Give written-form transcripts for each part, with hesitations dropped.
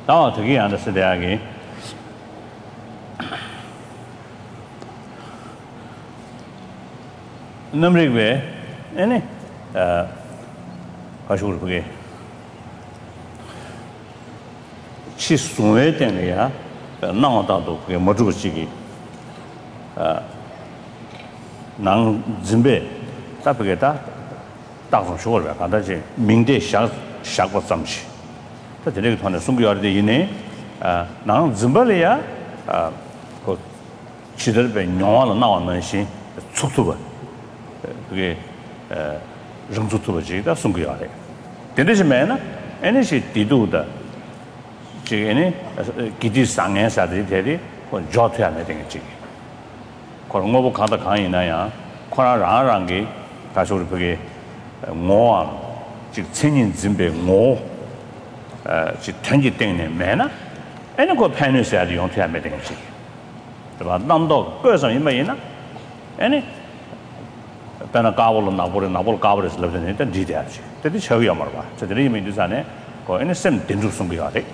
다 되게 안 됐을 때하게 넘리게 에네 가시고 그게 치수에 되네야 나와다도 그게 뭐 주고 지기 난 준비 답게다 당선 쇼를 가다지 민대 샤고 잠시 또 되게团에 숨겨야 돼 이네 난 준비래야 그 지들배 영화는 나왔는 시 속도가 그게 정조투버지가 숨겨야 돼 되는지면은 에너지 디도다 지금에 기디 상해사들이 되리 그 조퇴해야 되겠지 그런 거 보고 가다 가이나야 코나라랑 게 가서 그게 뭐아 지금 천인 준비 뭐 지금 전기 때문에 매나 에는 그 패널에서 용퇴해야 되겠지 그봐 남도 그래서 이메이나 에네 배나 까불로 나볼 까불에서 lập 일단 디디하지 되게 저기야 말봐 저들이 이미 이제산에 그 에네 셈 된줄 숨겨야 돼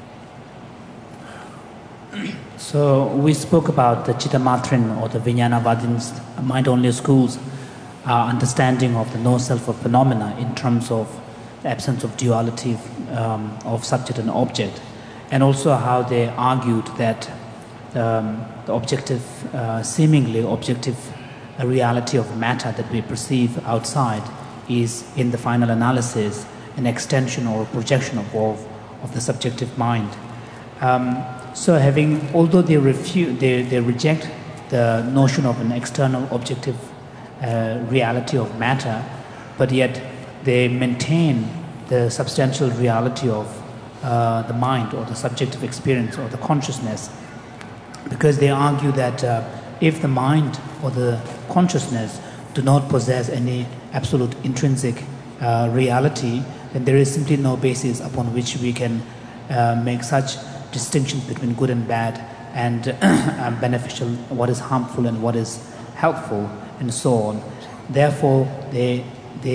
So we spoke about the Chittamatrin or the Vijnanavadin's mind-only schools understanding of the no-self of phenomena in terms of the absence of duality of subject and object, and also how they argued that the objective, seemingly objective reality of matter that we perceive outside is, in the final analysis, an extension or a projection of the subjective mind. So although they reject the notion of an external objective reality of matter, but yet they maintain the substantial reality of the mind or the subjective experience or the consciousness, because they argue that if the mind or the consciousness do not possess any absolute intrinsic reality, then there is simply no basis upon which we can make such distinctions between good and bad and beneficial, what is harmful and what is helpful, and so on. Therefore, they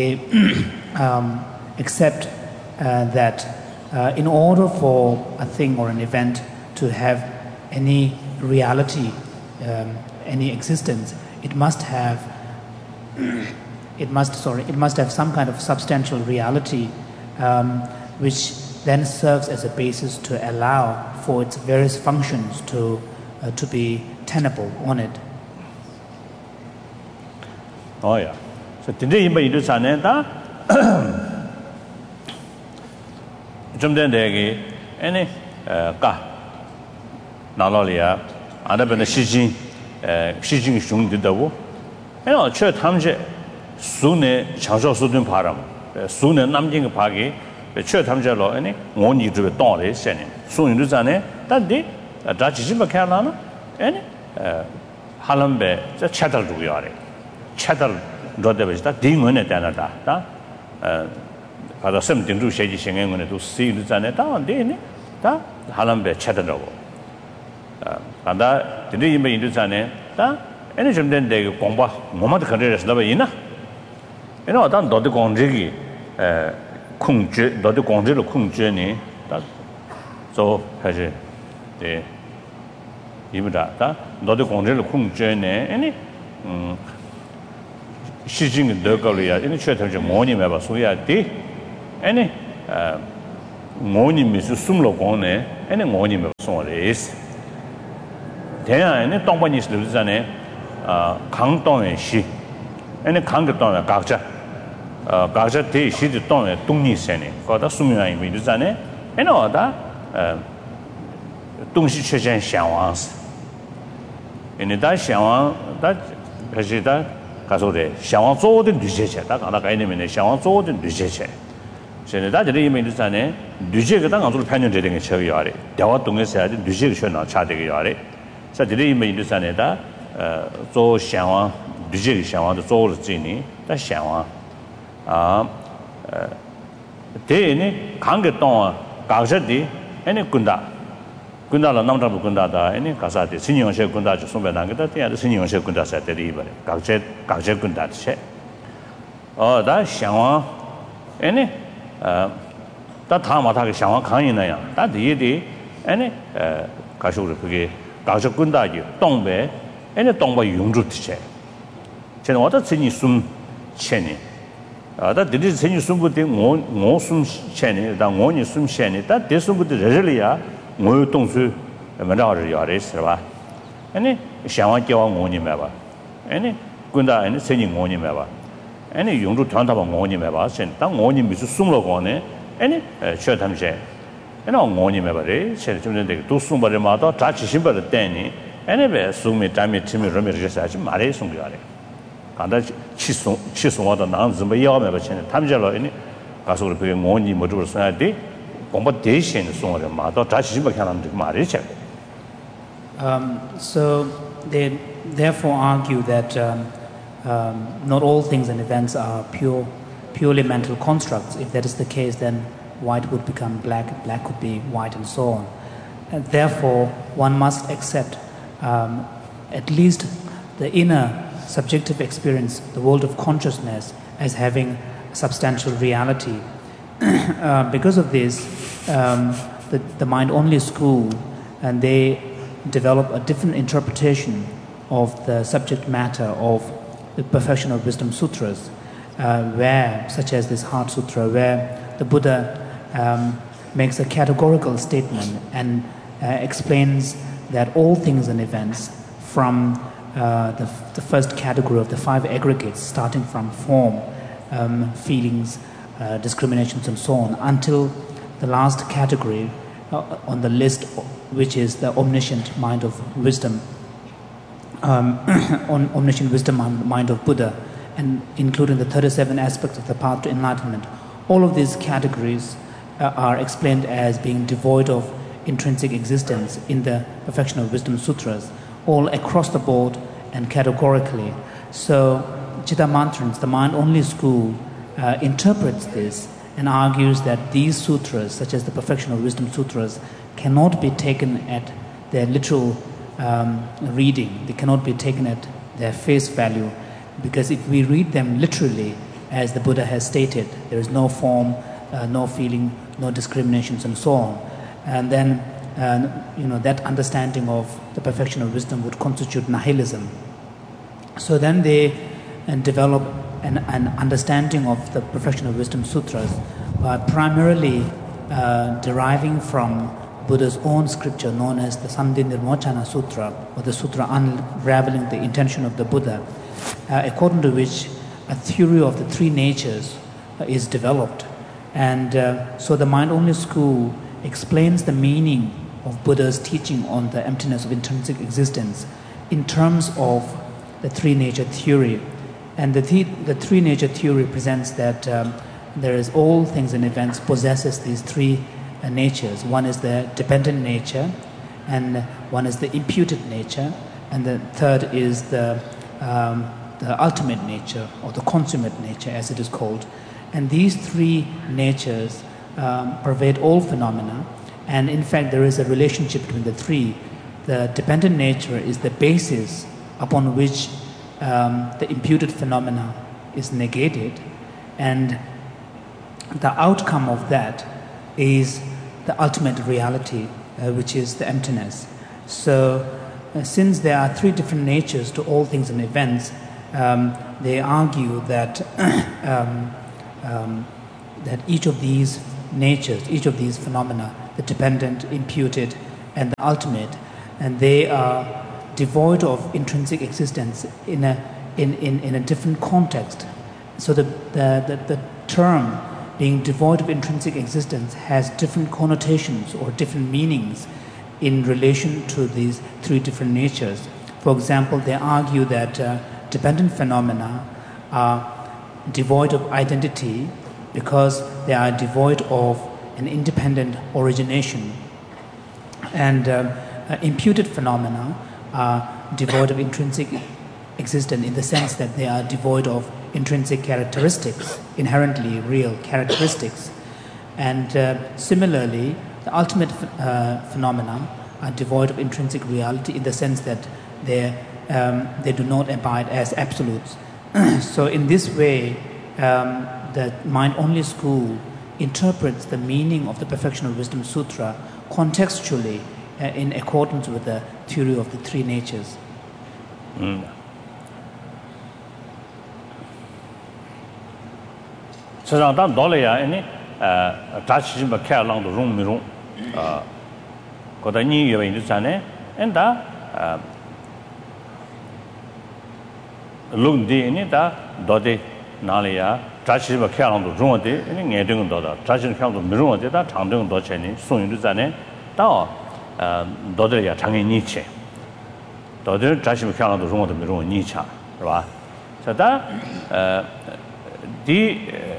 accept that in order for a thing or an event to have any reality, any existence, it must have some kind of substantial reality, which then serves as a basis to allow for its various functions to be tenable on it. Oh yeah. So today in the Sunday, 좀 전에 any 까 나로리아 아다변의 시진 중되다고 에 저 탐제 수내 장소 수든 바람 수내 남진 파기 저 탐제로 아니 원이 좀 떠래 세네 수인도 전에 단디 다 지지마 캬나나 아니 할람베 저 차달 두고 야래 차달 로데베다 딩원에 대나다 다 바다 셈 딩주 셰지 생행원에도 쓰이도 전에 다 안되네 다 할람베 차달라고 간다 드리 이메 인도 전에 다 애니 좀 된데 공부 뭐마도 그래서 나 봐이나 애는 어떤 너도 공직이控制 너도 공직을控制니 저 사실 네 이보다 너도 공직을 控制네 애니 시징이 더걸이야 애니 최대 좀 모님 해봐 소야 돼 애니 모님이 숨로 거네 애니 모님이 송어레스 대안에 동반이 있으잖아요. 강동의 시. 애니 강의 동의 각자. 각자 대시의 동의 동리세네. 거다 수명이 있잖아요. 애노다 동시 최전 상황스. 애니다 상황 다 그지다 가서래. 상황 조든 뒤제체다. 가다 가이네면 상황 조든 뒤제체. 전에다 저리 있잖아요. 뒤제가 당한으로 편연되는 게 저기야래. 대화 동에서 해야지 뒤제가 전화 차되게 야래. 在这里面就是呢，做向往，对这个向往的做了这呢，但向往对呢，看个当啊，搞些的，那滚大了，那么多滚大的，那搞啥的，新疆些滚大就送给那个的，第二个新疆些滚大在这里边，搞些滚大的些，但向往，他嘛他个向往抗议那样，但第一的。 Any Kashu Pigi, Kajakunda, Tombe, any Tomba Yungju Tiche. Chen what a Sini Sum Cheni. That did send you some good thing, more sum Cheni, than one you sum Cheni, that this would be Regelia, Mo Tongsu, a Manari or Esra. Any Shawanki or Moni Meva. Any Gunda and sending Moni Meva. Any Yungju Tanta Moni Meva, and Tang Moni Miss Sumlogone, any Chatham Jen. And on Moni Meva, said to do somebody matter, touch Shimba Danny, anyway, Sumi Tammy Timmy Ramirez, Mare Sungari. And that she's one of the nuns and Yama, Tamjalo, any Castle Moni Modur Sunday, competition, so the matter, touch Shimba can marriage. So they therefore argue that not all things and events are purely mental constructs. If that is the case, then white would become black, black would be white, and so on. And therefore, one must accept at least the inner subjective experience, the world of consciousness, as having substantial reality. Because of this, the mind-only school, and they develop a different interpretation of the subject matter of the Perfection of Wisdom Sutras, where, such as this Heart Sutra, where the Buddha makes a categorical statement and explains that all things and events from the first category of the five aggregates, starting from form, feelings, discriminations, and so on, until the last category on the list, which is the omniscient mind of wisdom, omniscient wisdom mind of Buddha, and including the 37 aspects of the path to enlightenment. All of these categories are explained as being devoid of intrinsic existence in the Perfection of Wisdom Sutras, all across the board and categorically. So Chittamantrins, the mind-only school, interprets this and argues that these sutras, such as the Perfection of Wisdom Sutras, cannot be taken at their literal reading. They cannot be taken at their face value, because if we read them literally, as the Buddha has stated, there is no form, no feeling, no discriminations, and so on. And then, that understanding of the perfection of wisdom would constitute nihilism. So then they develop an understanding of the Perfection of Wisdom Sutras by primarily deriving from Buddha's own scripture known as the Sandhi Nirmochana Sutra, or the Sutra unraveling the intention of the Buddha, according to which a theory of the three natures is developed. And so the mind-only school explains the meaning of Buddha's teaching on the emptiness of intrinsic existence in terms of the three-nature theory. And the three-nature theory presents that there is all things and events possesses these three natures. One is the dependent nature, and one is the imputed nature, and the third is the ultimate nature, or the consummate nature as it is called. And these three natures pervade all phenomena, and in fact there is a relationship between the three. The dependent nature is the basis upon which the imputed phenomena is negated, and the outcome of that is the ultimate reality, which is the emptiness. So since there are three different natures to all things and events, they argue that that each of these natures, each of these phenomena, the dependent, imputed, and the ultimate, and they are devoid of intrinsic existence in a different context. So the term being devoid of intrinsic existence has different connotations or different meanings in relation to these three different natures. For example, they argue that dependent phenomena are devoid of identity because they are devoid of an independent origination, and imputed phenomena are devoid of intrinsic existence in the sense that they are devoid of intrinsic characteristics, inherently real characteristics. And similarly, the ultimate phenomena are devoid of intrinsic reality in the sense that they do not abide as absolutes. So in this way, the mind-only school interprets the meaning of the Perfection of Wisdom Sutra contextually in accordance with the theory of the three natures. So that dollar any touch him a care along the room got a new year in the sun and that look the in it dotty nalia touch him a care on the room any getting daughter touching count of mirror that tandem dotcheni soon in the sun down daughter ya tangin niche daughter touch him care on the room of the mirror niche right so that the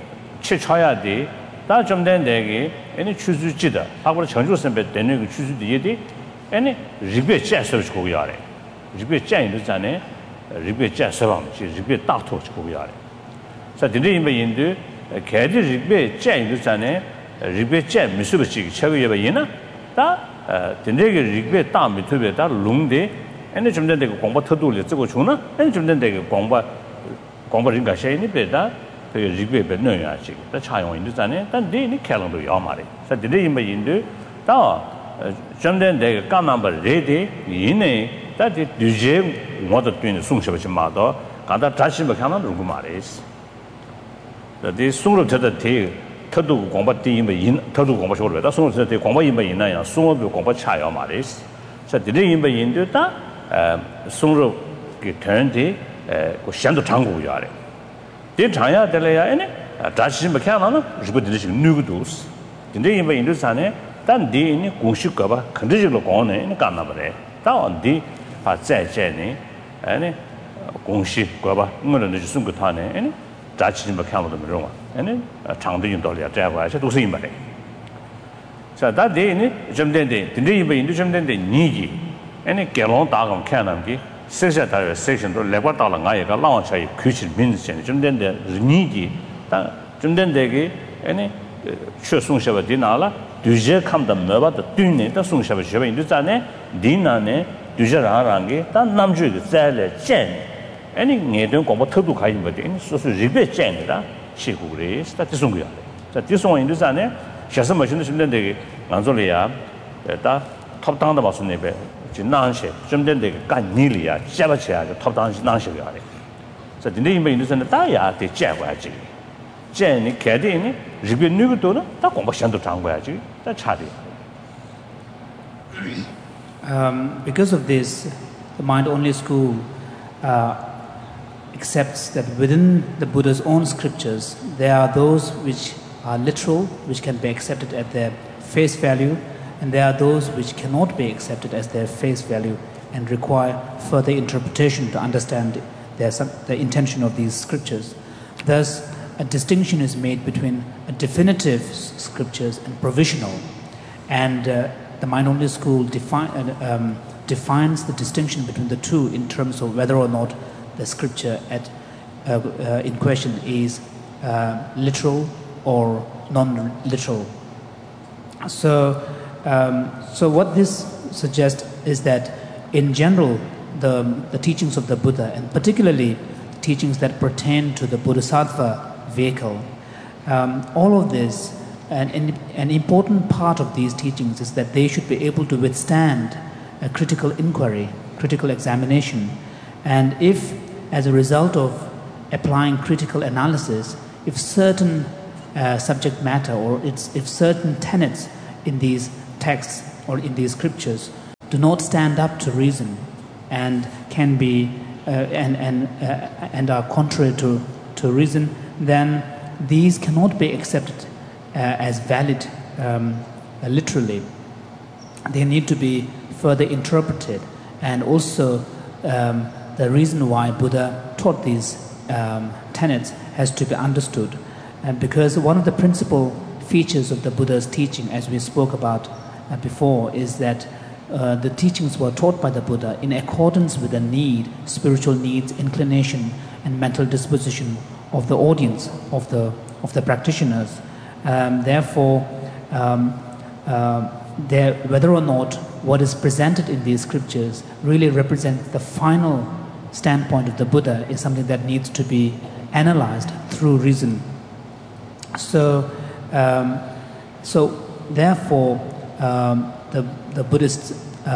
치쳐야지 다 좀 된대기 아니 추주지다 하고 전주선배 되는 그 추주디에디 아니 리베 째서를 고야래 리베 째인도 전에 리베 째서방 리베 다토 고야래 자 근데 인도 개디 리베 째인도 전에 리베 째 미수버지 최고에 봐이나 다 근데 리베 다 미투베 다 롱데 아니 좀 된대고 공부 터도를 쓰고 주나 아니 좀 된대고 공부 인가 셔이니 베다 그 리그베 넣어야지. 다 차용인도 전에 단 네니 캘린더 요마래. 자 디데 임베인도 다 점된 내가 까남버 레디 이네 다디 뒤제 모두 뛰는 송셔버지 마도 가다 다시 뭐 하나 누구 말이스. 이 송로 저다 대 터도 공부 뒤임베 인 터도 공부 쇼를 다 송로 저다 공부 임베 있나야 송로 공부 차요 말이스. 자 디데 임베인도 다 송로 그 텐디 그 샹도 장고야래. 이 장야 될래야 아니 다시 뭐 하나는 리버디시 누구도스 근데 이번 인도산에 단 디니 공식가 봐 컨디션으로 거네 이 간나 버래 다온디 파제제니 아니 공식가 봐 뭐는 이제 숨고 타네 아니 다시 뭐 하나도 모르고 아니 장대인 돌이야 잡아야지 도스 임바래 자 다디니 좀 된데 근데 이번 인도 좀 된데 니기 아니 개론 다감 캐나기 세세다의 세션도 레과달라 가야가 라운차이 규칙 민스전 좀 된데 니기 좀 된데게 아니 최송셔버 디나라 뒤제 감다 너바다 뒤네다 송셔버 셔버 인도자네 디나네 뒤제라랑게 단 남주의 자래 젠 아니 내던 공부 터도 가인 거지 소소 리베 젠이다 시구리 스타트 송고야 자 디송 인도자네 셔서 머신도 좀 된데게 안솔이야 다 탑당다 봤으네베 진난시 좀 된데 간니리야 잡아쳐야 탑당 난시가 아래 자 근데 이미 인도선에 다야 돼 잡아야지 쟤니 개디니 리뷰 누구도는 다 공부션도 장고야지 다 차리 because of this the mind only school accepts that within the Buddha's own scriptures there are those which are literal which can be accepted at their face value and there are those which cannot be accepted as their face value and require further interpretation to understand the intention of these scriptures. Thus, a distinction is made between definitive scriptures and provisional. And the mind-only school defines the distinction between the two in terms of whether or not the scripture in question is literal or non-literal. So what this suggests is that in general the teachings of the Buddha and particularly teachings that pertain to the Bodhisattva vehicle, all of this, an important part of these teachings is that they should be able to withstand a critical inquiry, critical examination, and if as a result of applying critical analysis, if certain subject matter or if certain tenets in these texts or in these scriptures do not stand up to reason and can be and are contrary to reason, then these cannot be accepted as valid literally. They need to be further interpreted, and also the reason why Buddha taught these tenets has to be understood, and because one of the principal features of the Buddha's teaching, as we spoke about before, is that the teachings were taught by the Buddha in accordance with the need, spiritual needs, inclination, and mental disposition of the audience, of the practitioners. Therefore, whether or not what is presented in these scriptures really represents the final standpoint of the Buddha is something that needs to be analyzed through reason. So, So therefore, the Buddhist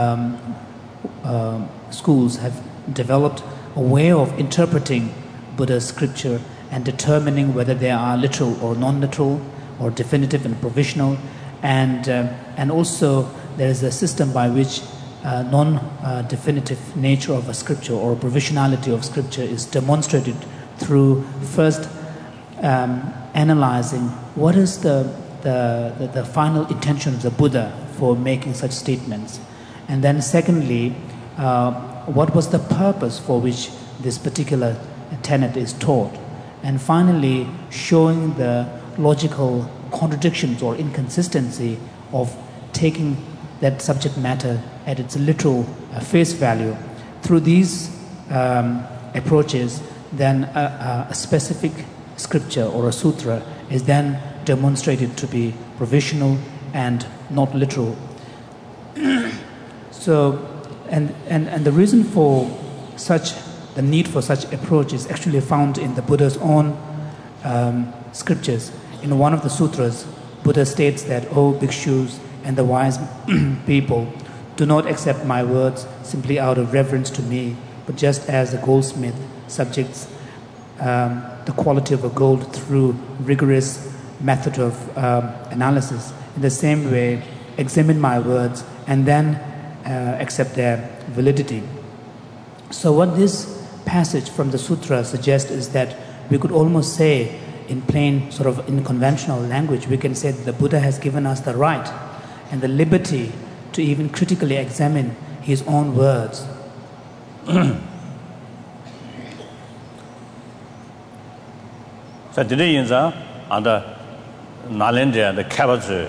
schools have developed a way of interpreting Buddha's scripture and determining whether they are literal or non-literal, or definitive and provisional, and also there is a system by which non-definitive nature of a scripture or provisionality of scripture is demonstrated through first analyzing what is the final intention of the Buddha for making such statements, and then secondly, what was the purpose for which this particular tenet is taught, and finally showing the logical contradictions or inconsistency of taking that subject matter at its literal face value. Through these approaches, then a specific scripture or a sutra is then demonstrated to be provisional and not literal. So, and the reason for the need for such approach is actually found in the Buddha's own scriptures. In one of the sutras, Buddha states that, "O bhikshus and the wise people, do not accept my words simply out of reverence to me, but just as a goldsmith subjects the quality of a gold through rigorous method of analysis. In the same way, examine my words and then accept their validity." So what this passage from the sutra suggests is that we could almost say, in plain sort of in conventional language, we can say that the Buddha has given us the right and the liberty to even critically examine his own words. So today in the under Nalendra the cabbage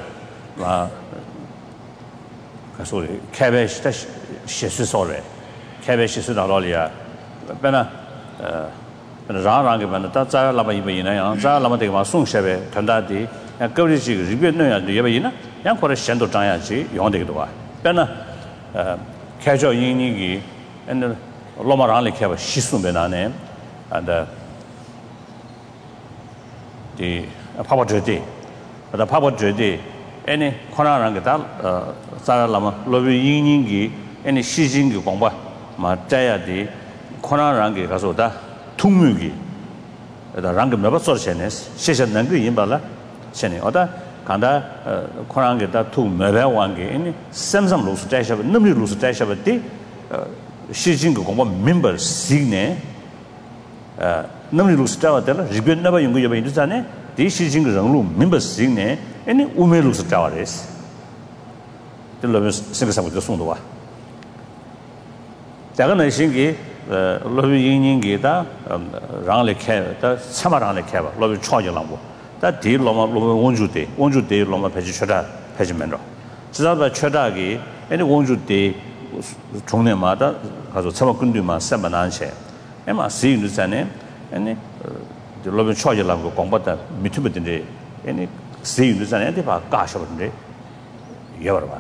sorry cabbage shesu sorry cabbage shesu dalolia bena rang ke bena ta cha la ba yi na yang cha la ma de ma song shebe thanda di ya ko ri ji ri bye no ya de ba yi na yang ko re shen do zhang ya ji yong de ge do bena khai zhao yin ni gi and lo ma rang le khai ba shi sun be na ne and the Papa Jodi, the Papa Jodi, any Konarangata, Sara Lama, Lobi Yingi, any Shijing Gomba, Mataya de Konarangi Gasoda, Tumugi, the Rangam Nova Sorcenes, Shishan Nangri Imbala, Sheni Oda, Kanda, Konangeta, two Merewangi, any Samsam Lus Dash of Numi Lus Dash of a day, Shijing Gomba members, Signe. Namni lu stawa tela riben na ba yung yo ba indu sa ne di shi jing rang lu member sing ne any ume lu stawa res de lo sing sa de song de wa da ga na sing ge lo bi yin yin ge da rang le khe da chama rang le khe ba lo bi chwa ji lang bo da di lo ma won ju de lo ma phe ji chwa da phe ji men ro ji da ba chwa da ge any won ju de chong ne ma da ga zo chama kun du ma sa ba nan che ema si indu sa ne and the Lobin Choya Lamgo Combata, Mitubin, any see this and antipa gosh of the Yorba.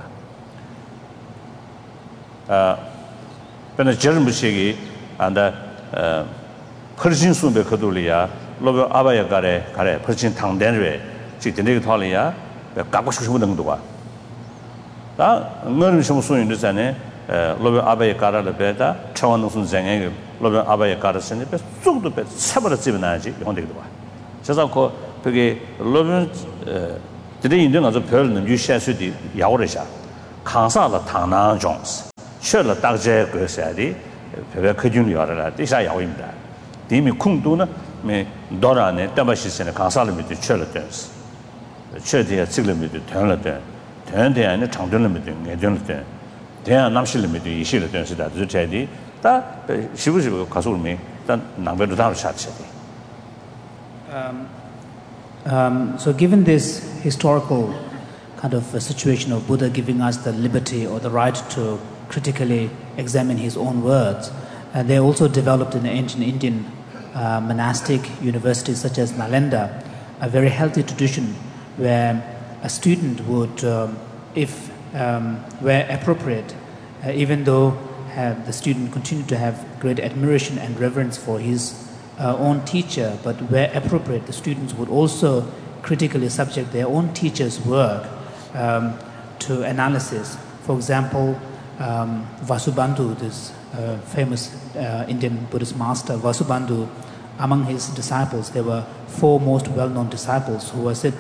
When a German Bushigi and the Persian Sumbe Kodulia, Lobo Abaya Gare, Persian Tang Denre, Chitinitolia, the Kakushudangua. That Merisham soon in the Sane, Lobo Abaya Gara the Beta, Chawanus Zang. Lobe Abaya Garden, but so to bet several Sivanaji on the door. Just of course, Peggy Lobe today in the Pearl and you share the Yaurisha, Kansa the Tana Jones, Shirley Dagje Gersadi, Peveka Junior, this I owe him that. Dimi Kunduna, me Dora and Damashis and Kansala with the charlatans. The charity at Siglim with the Turn there and the Tangdun meeting, a Jonathan. They are not shilling with the Ishila that the Teddy. She was Kasul me, then number to So given this historical kind of a situation of Buddha giving us the liberty or the right to critically examine his own words, they also developed in the ancient Indian monastic universities such as Nalanda a very healthy tradition where a student would, if where appropriate, even though the student continued to have great admiration and reverence for his own teacher, but where appropriate, the students would also critically subject their own teachers' work to analysis. For example, Vasubandhu, this famous Indian Buddhist master, Vasubandhu, among his disciples, there were 4 most well-known disciples who were said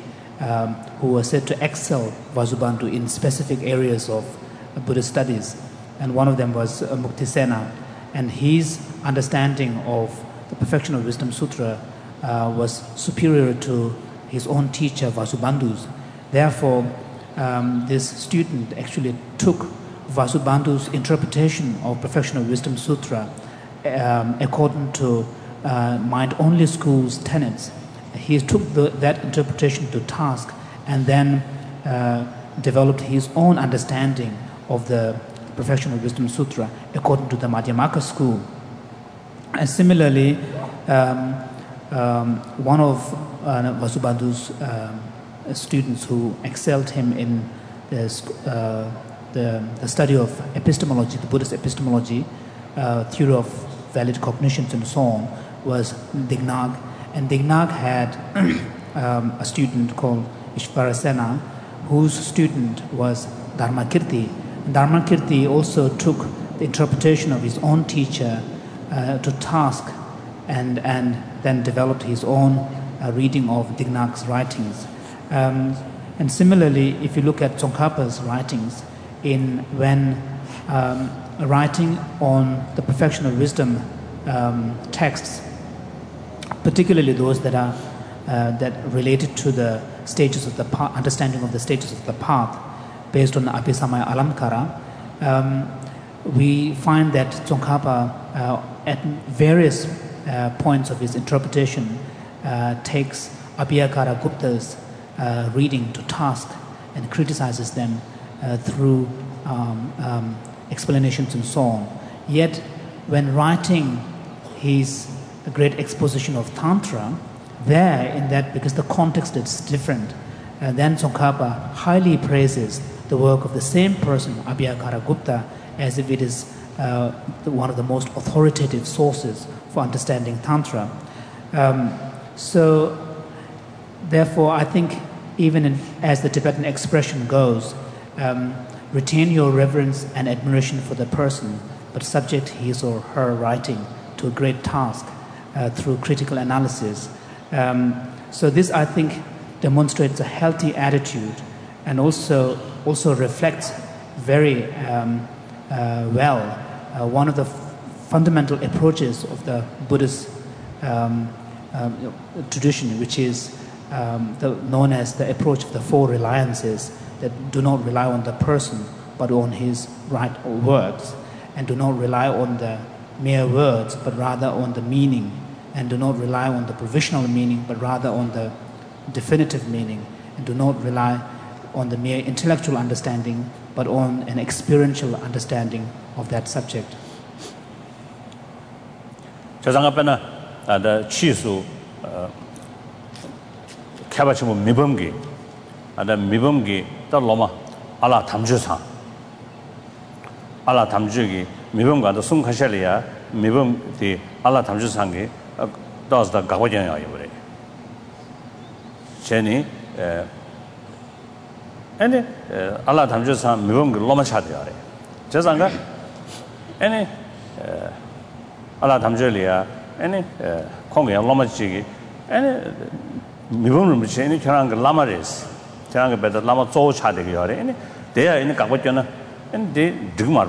to excel Vasubandhu in specific areas of Buddhist studies. And one of them was Muktisena. And his understanding of the Perfection of Wisdom Sutra was superior to his own teacher Vasubandhu's. Therefore, this student actually took Vasubandhu's interpretation of Perfection of Wisdom Sutra according to Mind-Only School's tenets. He took that interpretation to task and then developed his own understanding of the Perfection of Wisdom Sutra according to the Madhyamaka school. And similarly, one of Vasubandhu's students who excelled him in the study of epistemology, the Buddhist epistemology, theory of valid cognitions and so on, was Dignag. And Dignag had a student called Ishvarasena, whose student was Dharmakirti. Dharmakirti also took the interpretation of his own teacher to task and then developed his own reading of Dignag's writings. And similarly, if you look at Tsongkhapa's writings, when writing on the Perfection of Wisdom texts, particularly those that are that related to the stages of the path, understanding of the stages of the path, based on the Abhisamaya Alamkara, we find that Tsongkhapa at various points of his interpretation takes Abhiyakara Gupta's reading to task and criticizes them through explanations and so on. Yet, when writing his great exposition of Tantra, because the context is different, then Tsongkhapa highly praises the work of the same person, Abhiyakara Gupta, as if it is one of the most authoritative sources for understanding Tantra. So, therefore, I think even as the Tibetan expression goes, retain your reverence and admiration for the person, but subject his or her writing to a great task through critical analysis. So this, I think, demonstrates a healthy attitude and also reflects very well one of the fundamental approaches of the Buddhist tradition, which is known as the approach of the 4 reliances, that do not rely on the person but on his right words, and do not rely on the mere words but rather on the meaning, and do not rely on the provisional meaning but rather on the definitive meaning, and do not rely on the mere intellectual understanding but on an experiential understanding of that subject. 저장합에는 아다 치수 캐바치모 미범기 아다 미범기 떨로마 알라 담주상 알라 담주기 미범과도 숨카샬리아 미범디 알라 담주상기 더스다 가고전이야 이거래 제니 아니 알라 담주상 미범기 로마 차대야래 저장가 아니 알라 담주리아 아니 공개 로마지기 아니 미범을 무시하니 저랑 그 라마레스 저랑 그 베다 라마 쪼 차대기 하래 아니 대야 있는 가고전은 근데 득마